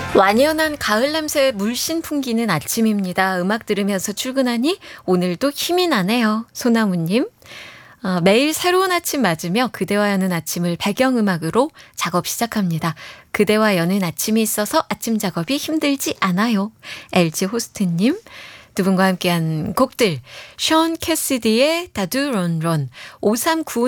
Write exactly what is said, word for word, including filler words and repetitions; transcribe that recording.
완연한 가을 냄새에 물씬 풍기는 아침입니다. 음악 들으면서 출근하니 오늘도 힘이 나네요. 소나무님. 어, 매일 새로운 아침 맞으며 그대와 여는 아침을 배경음악으로 작업 시작합니다. 그대와 여는 아침이 있어서 아침 작업이 힘들지 않아요. 엘지 호스트님. 두 분과 함께한 곡들. 션 캐시디의 다두 런런, 오삼구오